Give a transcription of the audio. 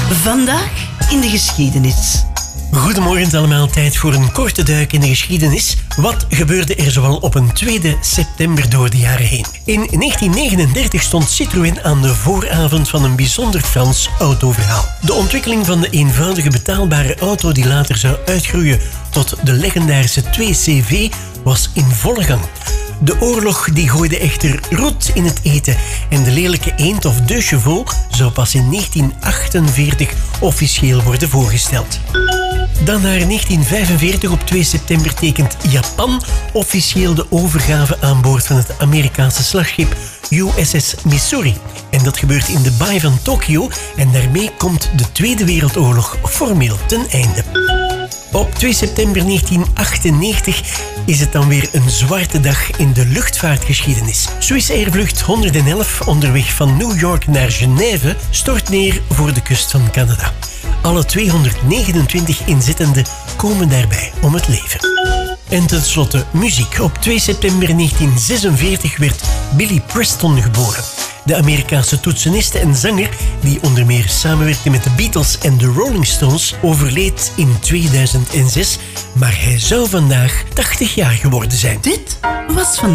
Vandaag in de geschiedenis. Goedemorgen allemaal, tijd voor een korte duik in de geschiedenis. Wat gebeurde er zoal op een 2 september door de jaren heen? In 1939 stond Citroën aan de vooravond van een bijzonder Frans autoverhaal. De ontwikkeling van de eenvoudige betaalbare auto die later zou uitgroeien tot de legendarische 2CV was in volle gang. De oorlog die gooide echter roet in het eten en de lelijke eend of deux chevaux zou pas in 1948 officieel worden voorgesteld. Dan naar 1945 op 2 september tekent Japan officieel de overgave aan boord van het Amerikaanse slagschip USS Missouri. En dat gebeurt in de baai van Tokio en daarmee komt de Tweede Wereldoorlog formeel ten einde. Op 2 september 1998 is het dan weer een zwarte dag in de luchtvaartgeschiedenis. Swiss Air vlucht 111 onderweg van New York naar Genève stort neer voor de kust van Canada. Alle 229 inzittenden komen daarbij om het leven. En tenslotte muziek. Op 2 september 1946 werd Billy Preston geboren. De Amerikaanse toetseniste en zanger, die onder meer samenwerkte met de Beatles en de Rolling Stones, overleed in 2006, maar hij zou vandaag 80 jaar geworden zijn. Dit was vandaag.